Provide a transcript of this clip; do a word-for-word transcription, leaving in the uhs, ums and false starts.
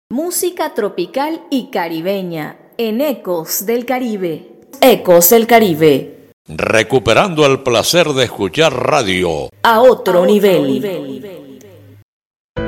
Música tropical y caribeña en Ecos del Caribe. Ecos del Caribe. Recuperando el placer de escuchar radio a otro, a otro nivel. nivel.